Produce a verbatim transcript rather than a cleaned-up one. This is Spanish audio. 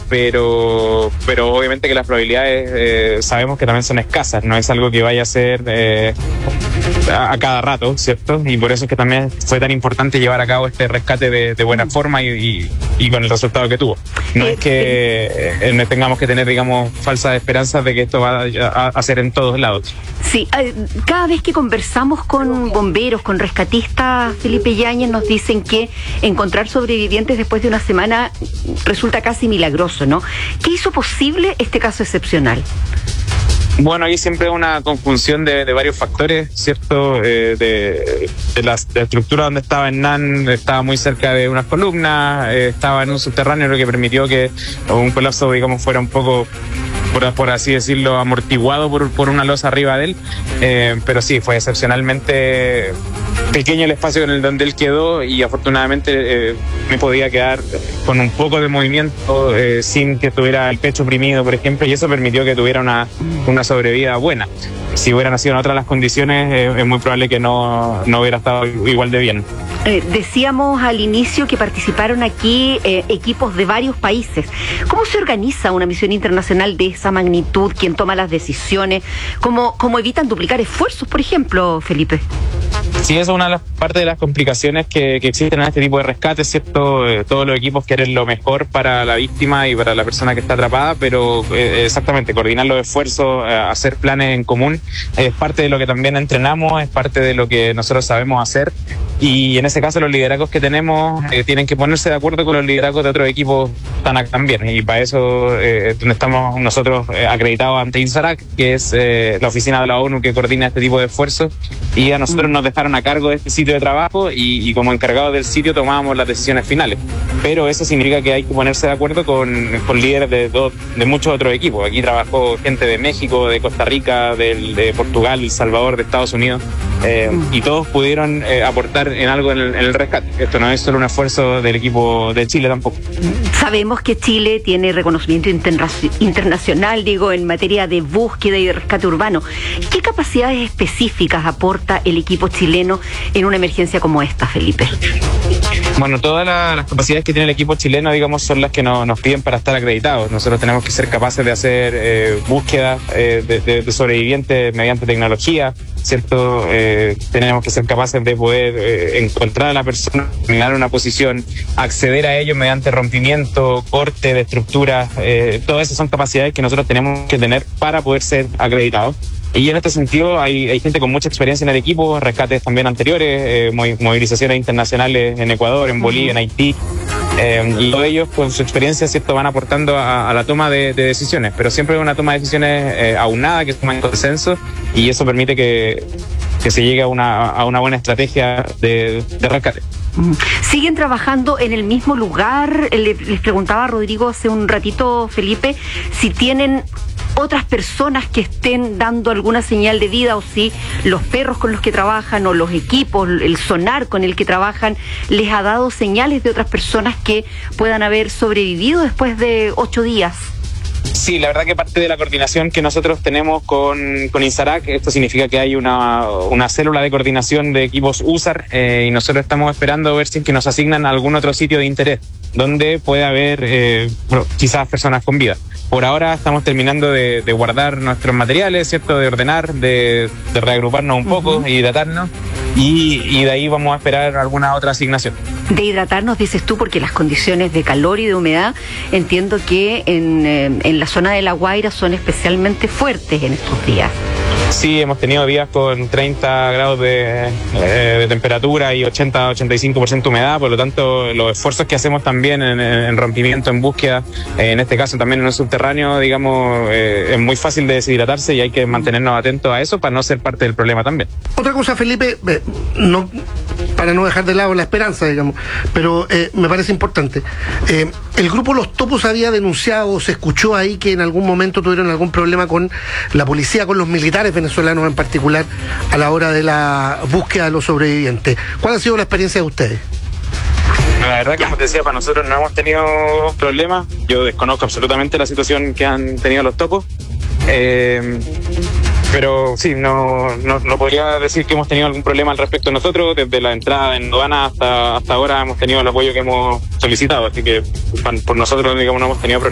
pero pero obviamente que las probabilidades eh, sabemos que también son escasas, no es algo que vaya a ser eh, a, a cada rato, ¿cierto? Y por eso es que también fue tan importante llevar a cabo este rescate de, de buena forma y, y, y con el resultado que tuvo. No es que eh, tengamos que tener, digamos, falsas esperanzas de que esto va a, a ser en todos lados. Sí, cada vez que conversamos con bomberos, con rescatistas, Felipe Yáñez, nos dicen que encontrar sobrevivientes después de una semana resulta casi milagroso, ¿no? ¿Qué hizo posible este caso excepcional? Bueno, ahí siempre una conjunción de, de varios factores, ¿cierto? Eh, de, de, la, de la estructura donde estaba Hernán, estaba muy cerca de unas columnas, eh, estaba en un subterráneo, lo que permitió que un colapso, digamos, fuera un poco, por, por así decirlo, amortiguado por, por una losa arriba de él. Eh, pero sí, fue excepcionalmente pequeño el espacio en el donde él quedó y afortunadamente eh, me podía quedar con un poco de movimiento eh, sin que tuviera el pecho oprimido, por ejemplo, y eso permitió que tuviera una, una sobrevida buena. Si hubiera nacido en otras las condiciones, eh, es muy probable que no, no hubiera estado igual de bien. Eh, decíamos al inicio que participaron aquí eh, equipos de varios países. ¿Cómo se organiza una misión internacional de esa magnitud? ¿Quién toma las decisiones? ¿Cómo, cómo evitan duplicar esfuerzos, por ejemplo, Felipe? Sí, eso es una de las partes de las complicaciones que, que existen en este tipo de rescates, ¿cierto? Eh, todos los equipos quieren lo mejor para la víctima y para la persona que está atrapada, pero eh, exactamente, coordinar los esfuerzos, eh, hacer planes en común, es parte de lo que también entrenamos, es parte de lo que nosotros sabemos hacer. Y en ese caso los liderazgos que tenemos eh, tienen que ponerse de acuerdo con los liderazgos de otros equipos también. Y para eso eh, donde estamos nosotros eh, acreditados ante INSARAC, que es eh, la oficina de la ONU que coordina este tipo de esfuerzos. Y a nosotros nos dejaron a cargo de este sitio de trabajo y, y como encargados del sitio tomábamos las decisiones finales. Pero eso significa que hay que ponerse de acuerdo con, con líderes de, de, de muchos otros equipos. Aquí trabajó gente de México, de Costa Rica, de, de Portugal, El Salvador, de Estados Unidos. Eh, y todos pudieron eh, aportar en algo en el, en el rescate. Esto no es solo un esfuerzo del equipo de Chile tampoco. Sabemos que Chile tiene reconocimiento interna- internacional, digo, en materia de búsqueda y de rescate urbano. ¿Qué capacidades específicas aporta el equipo chileno en una emergencia como esta, Felipe? Bueno, todas la, las capacidades que tiene el equipo chileno, digamos, son las que no, nos piden para estar acreditados. Nosotros tenemos que ser capaces de hacer eh, búsquedas eh, de, de, de sobrevivientes mediante tecnología, ¿cierto? Eh, tenemos que ser capaces de poder eh, encontrar a la persona, mirar una posición, acceder a ellos mediante rompimiento, corte de estructuras. Eh, todas esas son capacidades que nosotros tenemos que tener para poder ser acreditados. Y en este sentido hay, hay gente con mucha experiencia en el equipo, rescates también anteriores, eh, movilizaciones internacionales en Ecuador, en Bolivia, en Haití. Eh, y todos ellos con su experiencia, ¿cierto?, van aportando a, a la toma de, de decisiones, pero siempre es una toma de decisiones eh, aunada, que se toma en consenso, y eso permite que, que se llegue a una, a una buena estrategia de, de rescate. ¿Siguen trabajando en el mismo lugar? Le, les preguntaba a Rodrigo hace un ratito, Felipe, si tienen otras personas que estén dando alguna señal de vida o si los perros con los que trabajan o los equipos, el sonar con el que trabajan, les ha dado señales de otras personas que puedan haber sobrevivido después de ocho días. Sí, la verdad que parte de la coordinación que nosotros tenemos con, con INSARAC, esto significa que hay una, una célula de coordinación de equipos U S A R eh, y nosotros estamos esperando ver si es que nos asignan a algún otro sitio de interés donde puede haber eh, quizás personas con vida. Por ahora estamos terminando de, de guardar nuestros materiales, ¿cierto? De ordenar, de, de reagruparnos un poco, uh-huh. y hidratarnos. Y, y de ahí vamos a esperar alguna otra asignación. De hidratarnos, dices tú, porque las condiciones de calor y de humedad, entiendo que en, eh, en la zona de La Guaira son especialmente fuertes en estos días. Sí, hemos tenido días con treinta grados de, eh, de temperatura y ochenta a ochenta y cinco por ciento humedad, por lo tanto los esfuerzos que hacemos también en, en rompimiento, en búsqueda, eh, en este caso también en un subterráneo, digamos, eh, es muy fácil de deshidratarse y hay que mantenernos atentos a eso para no ser parte del problema también. Otra cosa, Felipe, eh, no, para no dejar de lado la esperanza, digamos, pero eh, me parece importante. Eh, el grupo Los Topos había denunciado, se escuchó ahí que en algún momento tuvieron algún problema con la policía, con los militares venezolanos en particular, a la hora de la búsqueda de los sobrevivientes. ¿Cuál ha sido la experiencia de ustedes? La verdad, como te decía, para nosotros no hemos tenido problemas. Yo desconozco absolutamente la situación que han tenido los topos. Eh, pero sí, no, no, no podría decir que hemos tenido algún problema al respecto nosotros. Desde la entrada en aduana hasta, hasta ahora hemos tenido el apoyo que hemos solicitado. Así que por nosotros, digamos, no hemos tenido problemas.